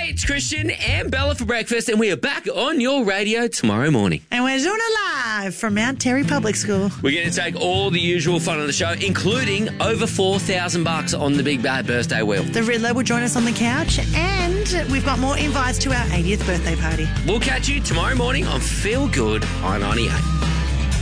Hey, it's Christian and Bella for breakfast, and we are back on your radio tomorrow morning. And we're doing it live from Mount Terry Public School. We're going to take all the usual fun on the show, including over $4,000 on the Big Bad Birthday Wheel. The Riddler will join us on the couch, and we've got more invites to our 80th birthday party. We'll catch you tomorrow morning on Feel Good I-98.